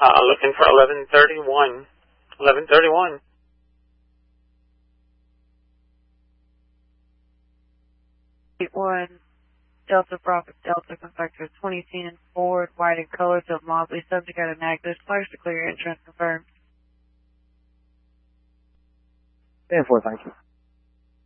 Looking for 1131. 1131. One Delta Bravo Delta Confector 2010 Ford white and color to Mobley, subject at an active. Flash to clear entrance confirmed. 10-4, thank you.